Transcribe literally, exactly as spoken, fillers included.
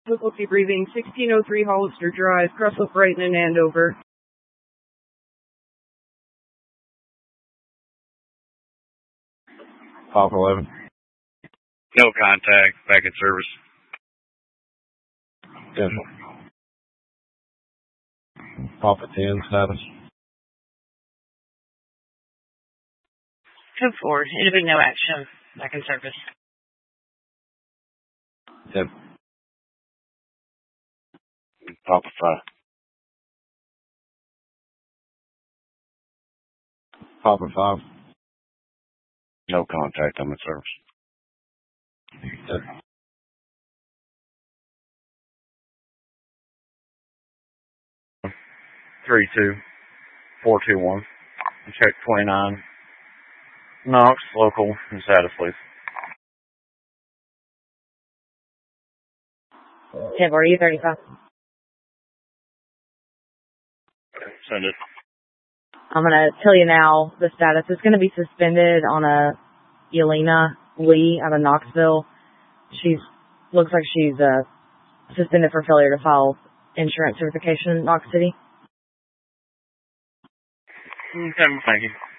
difficulty breathing, sixteen oh three Hollister Drive, Crossville, Brighton, and Andover. Papa eleven. No contact. Back in service. Dental. Papa ten status. Code four. It'll be no action. Back in service. Yep. Papa five. Papa five. No contact. I'm in service. Yep. Three two four two one. Check twenty nine. Knox local and status, please. Tib, are you thirty-five? Send it. I'm going to tell you now the status is going to be suspended on a Yelena Lee out of Knoxville. She's looks like she's uh, suspended for failure to file insurance certification in Knox City. Okay, thank you.